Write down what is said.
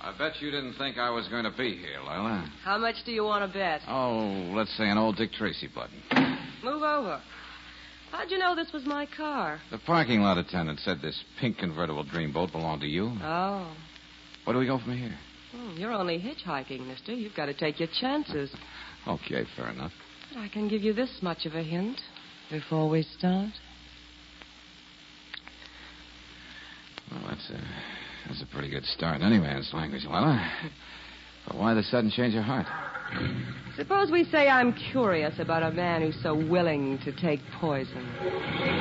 I bet you didn't think I was going to be here, Lila. How much do you want to bet? Oh, let's say an old Dick Tracy button. Move over. How'd you know this was my car? The parking lot attendant said this pink convertible dreamboat belonged to you. Oh. Where do we go from here? You're only hitchhiking, mister. You've got to take your chances. Okay, fair enough. But I can give you this much of a hint before we start. Well, that's a pretty good start anyway in this language, Lila. But why the sudden change of heart? Suppose we say I'm curious about a man who's so willing to take poison.